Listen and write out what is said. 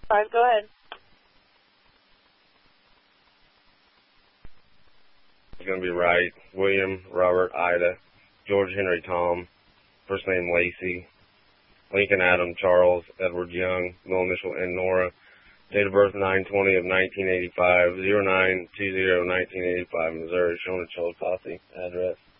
5, go ahead. It's going to be right. William, Robert, Ida, George Henry, Tom, first name Lacey, Lincoln, Adam, Charles, Edward, Young, middle initial N, Nora, date of birth 9/20 of 1985, 09/20/1985, Missouri, Shona Chillicothe, address